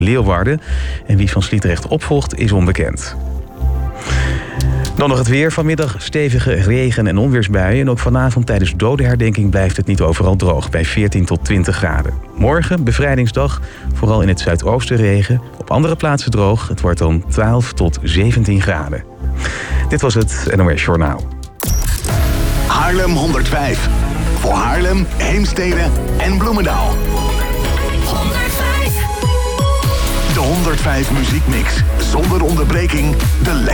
Leeuwarden. En wie Van Sliedrecht opvolgt is onbekend. Dan nog het weer. Vanmiddag stevige regen- en onweersbuien. En ook vanavond tijdens dodenherdenking blijft het niet overal droog. Bij 14 tot 20 graden. Morgen, bevrijdingsdag, vooral in het zuidoosten regen. Op andere plaatsen droog. Het wordt dan 12 tot 17 graden. Dit was het NOS Journaal. Haarlem 105. Voor Haarlem, Heemstede en Bloemendaal. 105. De 105 muziekmix. Zonder onderbreking. De